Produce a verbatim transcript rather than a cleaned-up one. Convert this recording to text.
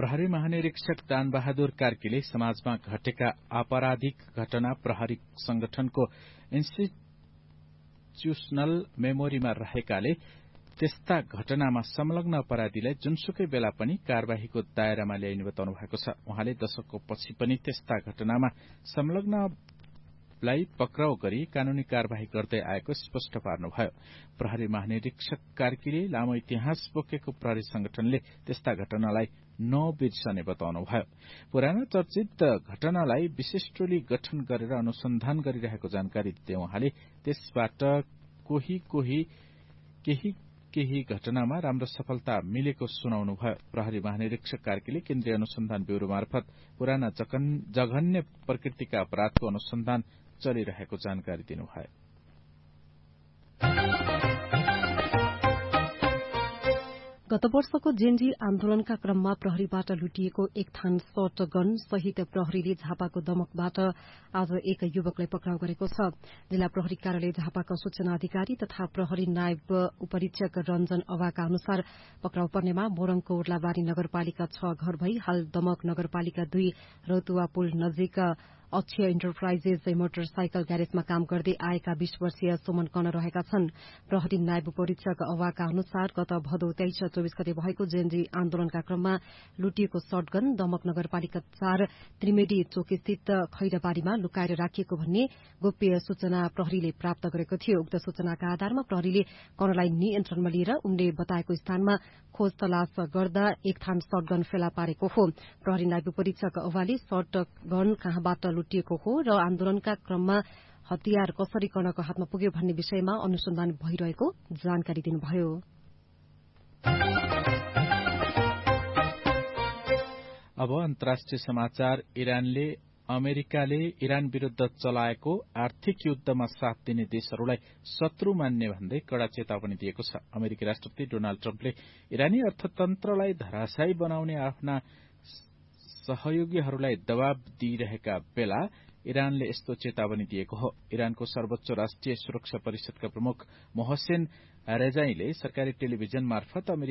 प्रहरी महानिरीक्षक दानबहादुर कार्कीले समाजमा घटेका आपराधिक घटना प्रहरी संगठनको इन्स्टिट्यूशनल मेमोरीमा रहेकाले त्यस्ता घटनामा संलग्न अपराधीलाई जुनसुकै बेला पनि कार्यवाहीको दायरामा ल्याइने बताउनु भएको छ। उहाँले दशकको पछि पनि त्यस्ता घटनामा संलग्नलाई पक्राउ गरी कानूनी कार्यवाही गर्दै आएको स्पष्ट पार्नुभयो। प्रहरी महानिरीक्षक कार्कीले लामो इतिहास बोकेको प्रहरी संगठनले त्यस्ता घटनालाई नबिर्सने बताउनुभयो। पुराना चर्चित घटनालाई विशेष टोली गठन गरेर अनुसन्धान गरिरहेको जानकारी दिँदै उहाँले त्यसबाट कोही कोही केही केही घटनामा राम्रो सफलता मिलेको सुनाउनुभयो। प्रहरी महानिरीक्षक कार्कीले केन्द्रीय अनुसन्धान ब्यूरो मार्फत पुराना जघन्य प्रकृतिका अपराधको अनुसन्धान चलिरहेको जानकारी दिनुभयो। गत वर्षको जेनजी आन्दोलनका क्रममा प्रहरीबाट लुटिएको एक थान शर्ट गन सहित प्रहरीले झापाको दमकबाट आज एक युवकलाई पक्राउ गरेको छ। जिल्ला प्रहरी कार्यालय झापाका सूचना अधिकारी तथा प्रहरी नायब उपरीक्षक रञ्जन अवाका अनुसार पक्राउ पर्नेमा मोरङको उर्लाबारी नगरपालिका छ घर भई हाल दमक नगरपालिका दुई रौतुवा पुल नजिक अक्षय इन्टरप्राइजेज मोटरसाइकल ग्यारेजमा काम गर्दै आएका बीस वर्षीय सुमन कर्ण रहेका छन्। प्रहरी नायब उपरीक्षक अवाका अनुसार गत भदौ तेइस चौबिस गते भएको जेनजी आन्दोलनका क्रममा लुटिएको शर्टगन दमक नगरपालिका चार त्रिवेणी चोकस्थित खैरबारीमा लुकाएर राखिएको भन्ने गोप्य सूचना प्रहरीले प्राप्त गरेको थियो। उक्त सूचनाका आधारमा प्रहरीले कर्णलाई नियन्त्रणमा लिएर उनले बताएको स्थानमा खोज तलाश गर्दा एक थान शर्टगन फेला पारेको हो। प्रहरी नायब उपरीक्षक अवाले शर्टगन कहाँबाट लुटिएको हो र आन्दोलनका क्रममा हतियार कसरी कर्णको हातमा पुग्यो भन्ने विषयमा अनुसन्धान भइरहेको जानकारी दिनुभयो। अब अन्तर्राष्ट्रिय समाचार। इरानले अमेरिकाले इरान विरूद्ध चलाएको आर्थिक युद्धमा साथ दिने देशहरूलाई शत्रु मान्ने भन्दै कड़ा चेतावनी दिएको छ। अमेरिकी राष्ट्रपति डोनाल्ड ट्रम्पले इरानी अर्थतन्त्रलाई धराशायी बनाउने आफ्ना सहयोगीहरूलाई दबाव दिइरहेका बेला इरानले यस्तो चेतावनी दिएको हो। इरानको सर्वोच्च राष्ट्रिय सुरक्षा परिषदका प्रमुख मोहसेन रेजाईले सरकारी टेलिभिजन मार्फत